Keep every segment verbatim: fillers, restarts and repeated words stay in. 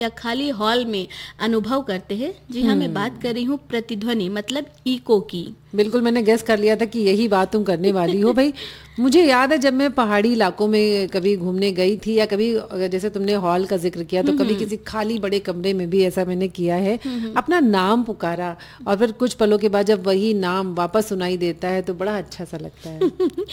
या खाली हॉल में अनुभव करते हैं। जी हाँ, मैं बात कर रही हूँ प्रतिध्वनि मतलब इको की। बिल्कुल, मैंने गेस कर लिया था कि यही बात तुम करने वाली हो। भाई मुझे याद है जब मैं पहाड़ी इलाकों में कभी घूमने गई थी, या कभी जैसे तुमने हॉल का जिक्र किया, तो कभी किसी खाली बड़े कमरे में भी ऐसा मैंने किया है, अपना नाम पुकारा और फिर कुछ पलों के बाद जब वही नाम वापस सुनाई देता है तो बड़ा अच्छा सा लगता है।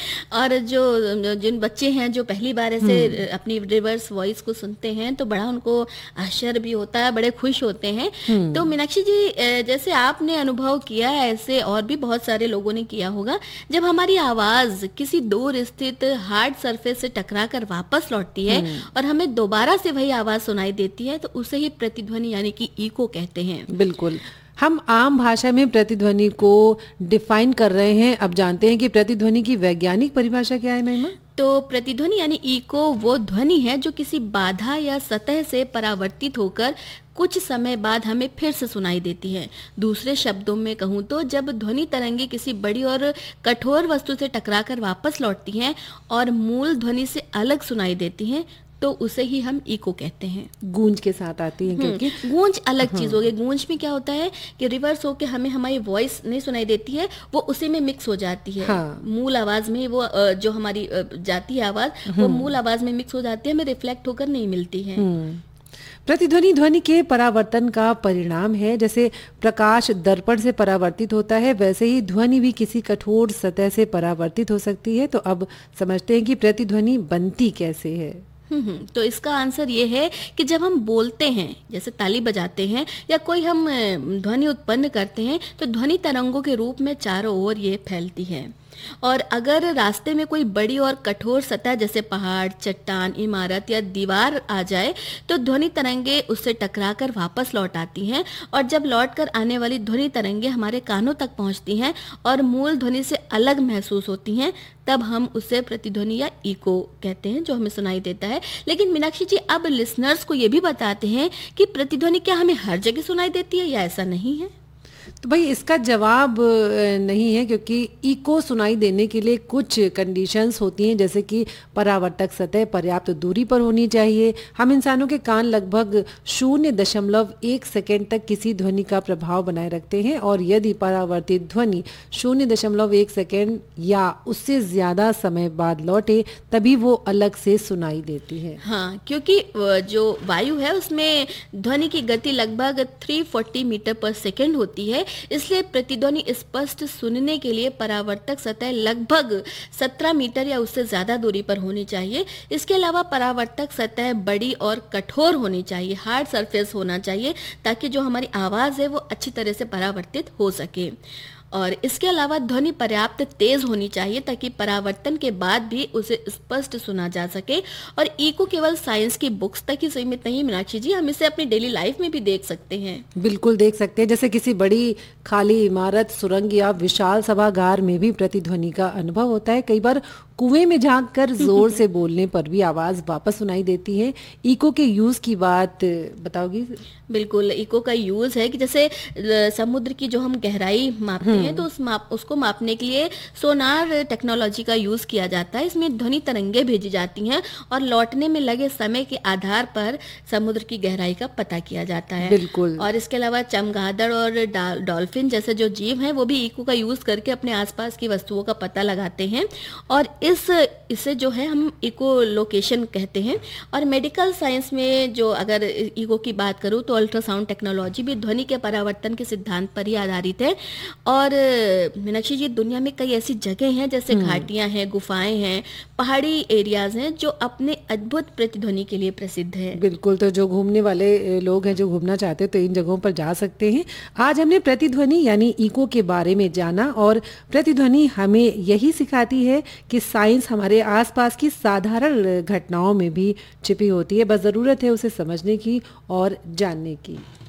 और जो जिन बच्चे हैं जो पहली बार ऐसे अपनी रिवर्स वॉइस को सुनते हैं तो बड़ा उनको आश्चर्य भी होता है, बड़े खुश होते हैं। तो मीनाक्षी जी, जैसे आपने अनुभव किया है, ऐसे और भी बहुत सारे लोगों ने किया होगा, जब हमारी आवाज किसी दूर स्थित हार्ड सरफेस से टकराकर वापस लौटती है और हमें दोबारा से वही आवाज सुनाई देती है, तो उसे ही प्रतिध्वनि यानी कि इको कहते हैं। बिल्कुल, हम आम भाषा में प्रतिध्वनि को डिफाइन कर रहे हैं। अब जानते हैं कि प्रतिध्वनि की वैज्ञानिक परिभाषा क्या है महिमा? तो प्रतिध्वनि यानी इको वो ध्वनि है जो किसी बाधा या सतह से परावर्तित होकर कुछ समय बाद हमें फिर से सुनाई देती है। दूसरे शब्दों में कहूँ तो जब ध्वनि तरंगे किसी बड़ी और कठोर वस्तु से टकराकर वापस लौटती हैं और मूल ध्वनि से अलग सुनाई देती हैं, तो उसे ही हम इको कहते हैं। गूंज के साथ आती है, क्योंकि गूंज अलग चीज हो गई। गूंज में क्या होता है कि रिवर्स होके हमें हमारी वॉइस नहीं सुनाई देती है, वो उसी में मिक्स हो जाती है। हाँ। मूल आवाज में वो जो हमारी जाती है आवाज, वो मूल आवाज में मिक्स हो जाती है, हमें रिफ्लेक्ट होकर नहीं मिलती है। प्रतिध्वनि ध्वनि के परावर्तन का परिणाम है। जैसे प्रकाश दर्पण से परावर्तित होता है, वैसे ही ध्वनि भी किसी कठोर सतह से परावर्तित हो सकती है। तो अब समझते हैं कि प्रतिध्वनि बनती कैसे है। हम्म तो इसका आंसर ये है कि जब हम बोलते हैं, जैसे ताली बजाते हैं या कोई हम ध्वनि उत्पन्न करते हैं, तो ध्वनि तरंगों के रूप में चारों ओर ये फैलती है। और अगर रास्ते में कोई बड़ी और कठोर सतह जैसे पहाड़, चट्टान, इमारत या दीवार आ जाए, तो ध्वनि तरंगे उससे टकराकर वापस लौट आती हैं। और जब लौटकर आने वाली ध्वनि तरंगे हमारे कानों तक पहुंचती हैं और मूल ध्वनि से अलग महसूस होती हैं, तब हम उसे प्रतिध्वनि या इको कहते हैं, जो हमें सुनाई देता है। लेकिन मीनाक्षी जी, अब लिसनर्स को ये भी बताते हैं कि प्रतिध्वनि क्या हमें हर जगह सुनाई देती है या ऐसा नहीं है? तो भाई इसका जवाब नहीं है, क्योंकि इको सुनाई देने के लिए कुछ कंडीशंस होती हैं, जैसे कि परावर्तक सतह पर्याप्त दूरी पर होनी चाहिए। हम इंसानों के कान लगभग शून्य दशमलव एक सेकेंड तक किसी ध्वनि का प्रभाव बनाए रखते हैं, और यदि परावर्तित ध्वनि शून्य दशमलव एक सेकेंड या उससे ज्यादा समय बाद लौटे, तभी वो अलग से सुनाई देती है। हाँ, क्योंकि जो वायु है उसमें ध्वनि की गति लगभग तीन सौ चालीस मीटर पर सेकेंड होती है, इसलिए प्रतिध्वनि स्पष्ट सुनने के लिए परावर्तक सतह लगभग सत्रह मीटर या उससे ज्यादा दूरी पर होनी चाहिए। इसके अलावा परावर्तक सतह बड़ी और कठोर होनी चाहिए, हार्ड सरफेस होना चाहिए, ताकि जो हमारी आवाज है वो अच्छी तरह से परावर्तित हो सके। और इसके अलावा ध्वनि पर्याप्त तेज होनी चाहिए ताकि परावर्तन के बाद भी उसे स्पष्ट सुना जा सके। और इको केवल साइंस की बुक्स तक ही सीमित नहीं मीनाक्षी जी, हम इसे अपनी डेली लाइफ में भी देख सकते हैं। बिल्कुल देख सकते हैं। जैसे किसी बड़ी खाली इमारत, सुरंग या विशाल सभागार में भी प्रतिध्वनि का अनुभव होता है। कई बार कुएं में झांक कर जोर से बोलने पर भी आवाज वापस सुनाई देती है। इको के यूज की बात बताओगी? बिल्कुल, इको का यूज है कि जैसे समुद्र की जो हम गहराई मापते हैं, तो उस माप उसको मापने के लिए सोनार टेक्नोलॉजी का यूज किया जाता है। इसमें ध्वनि तरंगे भेजी जाती हैं और लौटने में लगे समय के आधार पर समुद्र की गहराई का पता किया जाता है। बिल्कुल। और इसके अलावा चमगादड़ और डॉल्फिन जैसे जो जीव हैं, वो भी इको का यूज करके अपने आसपास की वस्तुओं का पता लगाते हैं, और इस इसे जो है हम इको लोकेशन कहते हैं। और मेडिकल साइंस में जो अगर इको की बात करूँ तो अल्ट्रासाउंड टेक्नोलॉजी भी ध्वनि के परावर्तन के सिद्धांत पर ही आधारित है। और मीनाक्षी जी, दुनिया में कई ऐसी जगह हैं जैसे घाटियां हैं, गुफाएं हैं, पहाड़ी एरियाज हैं, जो अपने अद्भुत प्रतिध्वनि के लिए प्रसिद्ध है। बिल्कुल, तो जो घूमने वाले लोग हैं, जो घूमना चाहते हैं, तो इन जगहों पर जा सकते हैं। आज हमने प्रतिध्वनि यानी इको के बारे में जाना, और प्रतिध्वनि हमें यही सिखाती है कि साइंस हमारे आसपास की साधारण घटनाओं में भी छिपी होती है। बस जरूरत है उसे समझने की और जानने की।